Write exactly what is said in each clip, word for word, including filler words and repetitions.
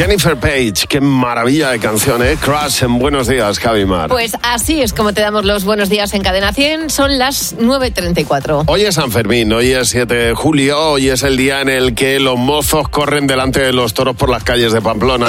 Jennifer Page, qué maravilla de canción, ¿eh? Crush en Buenos Días, Javi Mar. Pues así es como te damos los buenos días en Cadena cien, son las nueve treinta y cuatro. Hoy es San Fermín, hoy es siete de julio, hoy es el día en el que los mozos corren delante de los toros por las calles de Pamplona.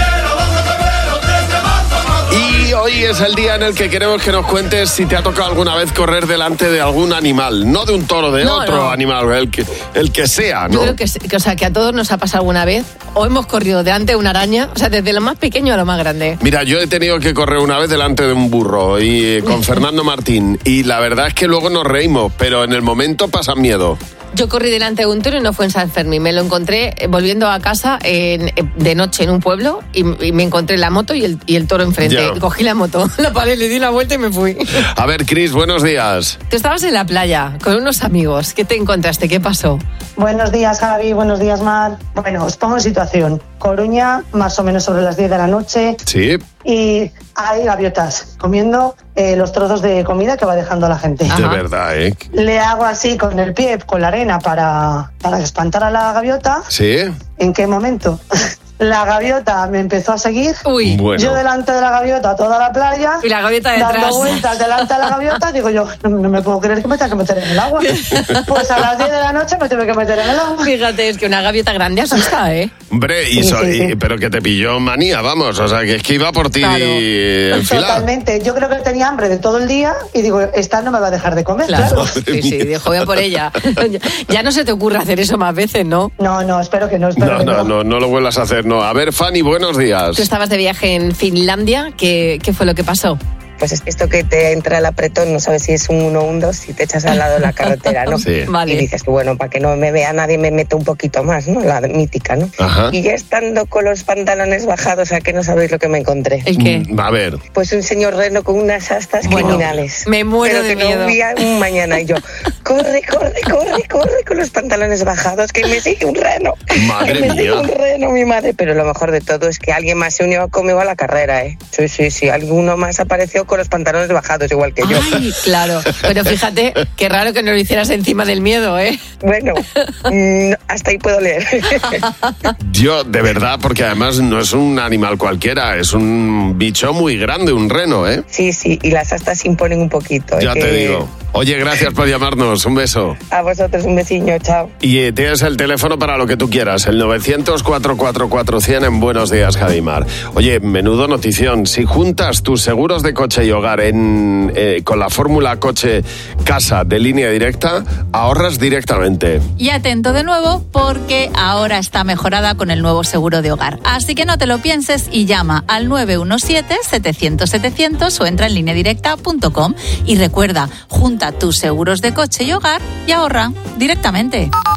Y hoy es el día en el que queremos que nos cuentes si te ha tocado alguna vez correr delante de algún animal, no de un toro, de no, otro no. animal, el que, el que sea, ¿no? Yo creo que, que, o sea, que a todos nos ha pasado alguna vez, o hemos corrido delante de una araña, o sea, desde lo más pequeño a lo más grande. Mira, yo he tenido que correr una vez delante de un burro y con Fernando Martín, y la verdad es que luego nos reímos, pero en el momento pasan miedo. Yo corrí delante de un toro y no fue en San Fermín. Me lo encontré volviendo a casa en, de noche en un pueblo y, y me encontré la moto y el, y el toro enfrente. Yeah. Cogí la moto, la paré, le di la vuelta y me fui. A ver, Cris, buenos días. Tú estabas en la playa con unos amigos. ¿Qué te encontraste? ¿Qué pasó? Buenos días, Javi. Buenos días, Mar. Bueno, os pongo en situación. Coruña, más o menos sobre las diez de la noche. Sí. Y hay gaviotas comiendo eh, los trozos de comida que va dejando la gente. De verdad, ¿eh? Le hago así con el pie, con la arena, para, para espantar a la gaviota. Sí. ¿En qué momento? La gaviota me empezó a seguir. Uy. Bueno. Yo delante de la gaviota toda la playa. Y la gaviota detrás. Dando vueltas delante de la gaviota. Digo yo, no, no me puedo creer que me tenga que meter en el agua. Pues a las diez de la noche me tuve que meter en el agua. Fíjate, es que una gaviota grande asusta, ¿eh? Hombre, y Sí, so, sí, sí. Y, pero que te pilló manía, vamos. O sea, que es que iba por ti Claro. enfilada. Totalmente. Yo creo que tenía hambre de todo el día y digo, esta no me va a dejar de comer. Claro, Claro. sí, sí, dijo, voy a por ella. Ya no se te ocurre hacer eso más veces, ¿no? No, no, espero que no. Espero No, que no, no. no, no lo vuelvas a hacer, no. A ver, Fanny, buenos días. Tú estabas de viaje en Finlandia, ¿qué, qué fue lo que pasó? Pues es esto que te entra el apretón, no sabes si es un uno o un dos, si te echas al lado de la carretera, ¿no? Sí. Vale. Y dices, bueno, para que no me vea nadie me meto un poquito más, ¿no? La mítica, ¿no? Ajá. Y ya estando con los pantalones bajados, ¿a qué no sabéis lo que me encontré? ¿El qué? Mm, A ver. Pues un señor reno con unas astas Bueno, criminales. me muero Pero de que miedo. no vi a un mañana y yo, corre, corre, corre, corre con los pantalones bajados, que me sigue un reno. Madre que me sigue mía. un reno, mi madre. Pero lo mejor de todo es que alguien más se unió conmigo a la carrera, ¿eh? Sí, sí, sí. Alguno más apareció con los pantalones bajados, igual que yo. Ay, claro. Pero fíjate, qué raro que no lo hicieras encima del miedo, ¿eh? Bueno, mm, hasta ahí puedo leer. Yo, de verdad, porque además no es un animal cualquiera, es un bicho muy grande, un reno, ¿eh? Sí, sí, y las astas imponen un poquito. Ya ¿eh? te que... digo. Oye, gracias por llamarnos, un beso. A vosotros un besiño, chao. Y eh, tienes el teléfono para lo que tú quieras, el novecientos, cuatrocientos cuarenta y cuatro cien en Buenos Días, Javimar. Oye, menudo notición, si juntas tus seguros de coche y hogar en, eh, con la fórmula coche casa de Línea Directa, ahorras directamente. Y atento de nuevo porque ahora está mejorada con el nuevo seguro de hogar. Así que no te lo pienses y llama al nueve uno siete, setecientos, setecientos o entra en línea directa punto com y recuerda, junta tus seguros de coche y hogar y ahorra directamente.